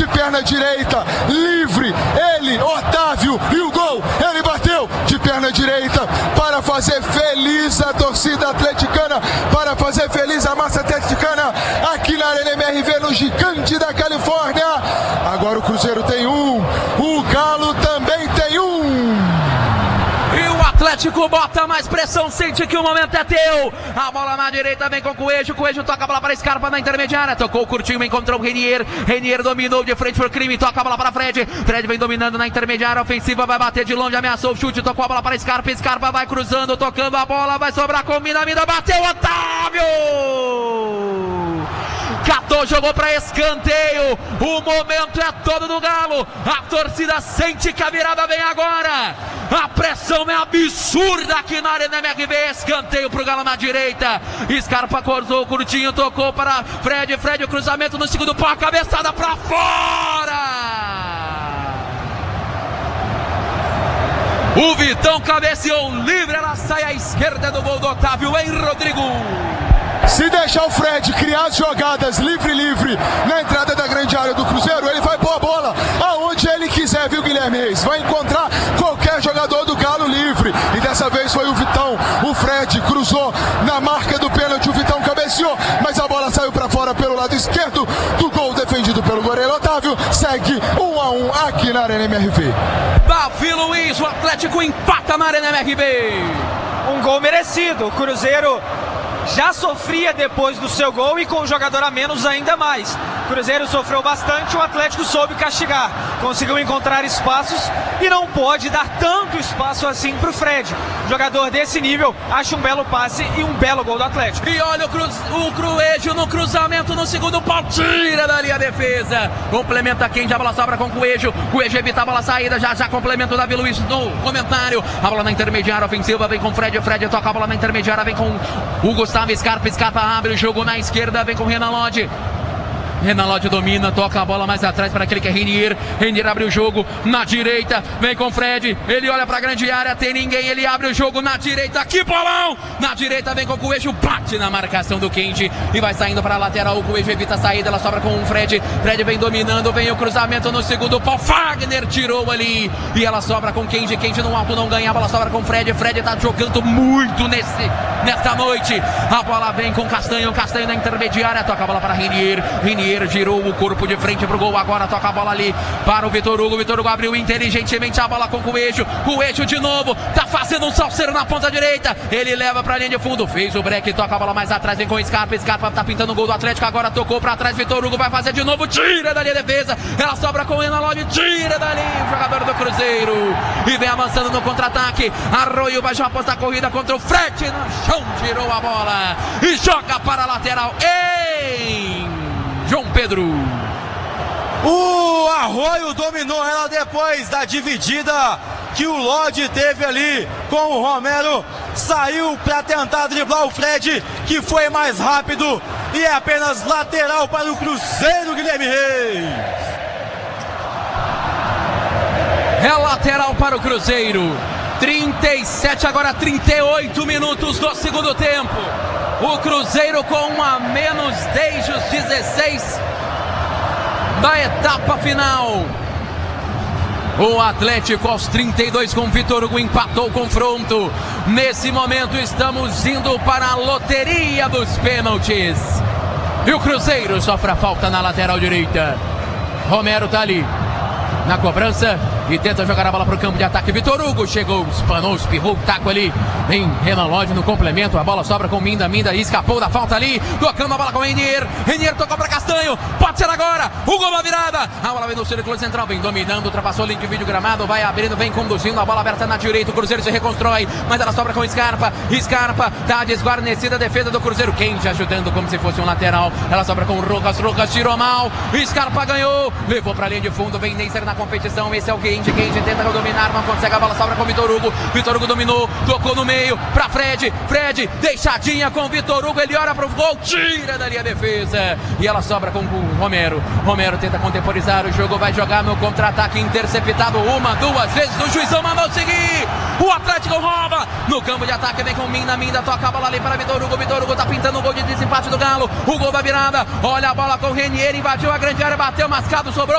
perna direita, livre, ele, Otávio, e o gol, ele bateu de perna direita para fazer feliz a torcida atleticana, para fazer feliz a massa atleticana aqui na Arena MRV, no Gigante da Califórnia. Agora o Cruzeiro tem um, o Galo também tem um. E o Atlético bota mais pressão, sente que o momento é teu. A bola na direita vem com o Coelho toca a bola para Scarpa na intermediária, tocou curtinho, encontrou o Renier dominou de frente pro crime, toca a bola para Fred vem dominando na intermediária ofensiva, vai bater de longe, ameaçou o chute, tocou a bola para Scarpa vai cruzando, tocando a bola, vai sobrar com Mina, bateu Otávio! Catou, jogou para escanteio. O momento é todo do Galo. A torcida sente que a virada vem agora. A pressão é absurda aqui na Arena MRV. Escanteio pro Galo na direita. Scarpa cortou, curtinho, tocou para Fred, o cruzamento no segundo pau, a cabeçada para fora. O Vitão cabeceou livre, ela sai à esquerda do gol do Otávio em Rodrigo. Se deixar o Fred criar as jogadas livre na entrada da grande área do Cruzeiro, ele vai pôr a bola aonde ele quiser, viu, Guilherme Reis? Vai encontrar qualquer jogador do Galo livre. E dessa vez foi o Vitão. O Fred cruzou na marca do pênalti, o Vitão cabeceou, mas a bola saiu para fora pelo lado esquerdo do gol, defendido pelo goleiro Otávio. Segue 1-1 aqui na Arena MRV. Davi Luiz, o Atlético empata na Arena MRV. Um gol merecido. O Cruzeiro já sofria depois do seu gol e com o jogador a menos ainda mais. O Cruzeiro sofreu bastante, o Atlético soube castigar, conseguiu encontrar espaços e não pode dar tanto espaço assim para o Fred. Jogador desse nível acha um belo passe e um belo gol do Atlético. E olha o Coelho no cruzamento no segundo pau, tira dali a defesa. Complementa quem, já a bola sobra com o Coelho. Coelho evita a bola saída, já complementa o Davi Luiz no comentário. A bola na intermediária ofensiva vem com o Fred toca a bola na intermediária, vem com o Gustavo Scarpa abre o jogo na esquerda, vem com o Renan Lodge domina, toca a bola mais atrás para aquele que é Renier abre o jogo na direita, vem com o Fred, ele olha para a grande área, tem ninguém, ele abre o jogo na direita, que bolão! Na direita vem com o Coelho, bate na marcação do Kendi e vai saindo para a lateral, o Coelho evita a saída, ela sobra com o Fred vem dominando, vem o cruzamento no segundo pau, Fagner tirou ali e ela sobra com Kendi no alto não ganha, a bola sobra com o Fred tá jogando muito nesta noite, a bola vem com Castanho na intermediária, toca a bola para Renier girou o corpo de frente pro gol, agora toca a bola ali para o Vitor Hugo abriu inteligentemente a bola com o Coelho de novo, tá fazendo um salseiro na ponta direita, ele leva pra linha de fundo, fez o break, toca a bola mais atrás, vem com o Scarpa tá pintando o gol do Atlético, agora tocou pra trás, Vitor Hugo vai fazer de novo, tira dali a defesa, ela sobra com o Renan Lodge, tira dali o jogador do Cruzeiro, e vem avançando no contra-ataque, Arroio vai já apostar a corrida contra o Fred, no chão, tirou a bola, e joga para a lateral, João Pedro. O Arroio dominou ela depois da dividida que o Lodge teve ali com o Romero. Saiu para tentar driblar o Fred, que foi mais rápido. E é apenas lateral para o Cruzeiro, Guilherme Reis. É lateral para o Cruzeiro. 37, agora 38 minutos do segundo tempo. O Cruzeiro com um a menos desde os 16 da etapa final. O Atlético aos 32 com Vitor Hugo empatou o confronto. Nesse momento estamos indo para a loteria dos pênaltis. E o Cruzeiro sofre a falta na lateral direita. Romero tá ali na cobrança e tenta jogar a bola para o campo de ataque. Vitor Hugo chegou, espanou, espirrou o taco ali. Vem Renan Lodge no complemento. A bola sobra com Minda escapou da falta ali. Tocando a bola com Renier tocou para Castanho. Pode ser agora. O gol na virada. A bola vem no círculo central. Vem dominando, ultrapassou o link de vídeo gramado. Vai abrindo, vem conduzindo. A bola aberta na direita. O Cruzeiro se reconstrói. Mas ela sobra com Scarpa. Scarpa tá desguarnecida a defesa do Cruzeiro. Quente ajudando como se fosse um lateral. Ela sobra com o Rojas tirou mal. Scarpa ganhou. Levou para a linha de fundo. Vem Neisser na competição. Esse é o Kendi tenta dominar, não consegue, a bola sobra com o Vitor Hugo dominou, tocou no meio pra Fred deixadinha com o Vitor Hugo, ele olha pro gol, tira dali a defesa e ela sobra com o Romero tenta contemporizar o jogo, vai jogar no contra-ataque, interceptado uma, duas vezes, o juizão mandou seguir, o Atlético rouba no campo de ataque, vem com Minda toca a bola ali para Vitor Hugo tá pintando o gol de desempate do Galo, o gol da virada, olha a bola com o Renier, invadiu a grande área, bateu, mascado, sobrou